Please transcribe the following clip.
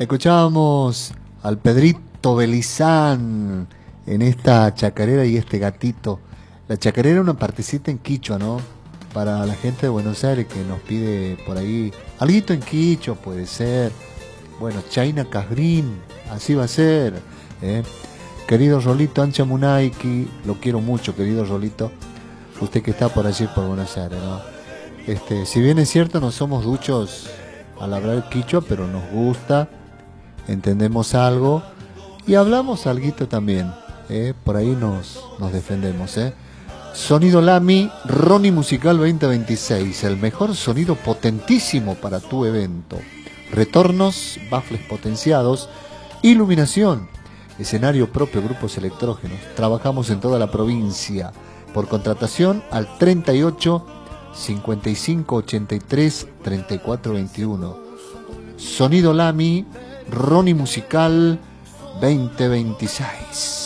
Escuchábamos al Pedrito Belizán en esta chacarera y este gatito. La chacarera es una partecita en quichua, ¿no? Para la gente de Buenos Aires que nos pide por ahí alguito en quichua, puede ser. Bueno, Chaina Casgrín, así va a ser. Querido Rolito Ancha Munaiki, lo quiero mucho, querido Rolito. Usted que está por allí por Buenos Aires, ¿no? Si bien es cierto, no somos duchos al hablar quichua, pero nos gusta, entendemos algo y hablamos alguito también. Por ahí nos defendemos. Sonido Lamy, Ronnie Musical 2026, el mejor sonido potentísimo para tu evento. Retornos, baffles potenciados, iluminación, escenario propio, grupos electrógenos. Trabajamos en toda la provincia. Por contratación al 38 55 83 34 21. Sonido Lamy, Ronnie Musical 2026.